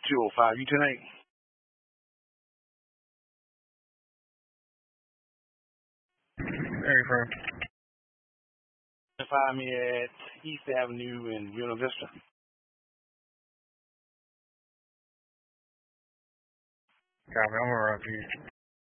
205, you 10-8? Where are you from? Find me at East Avenue in Buena Vista. Copy, I'm around here.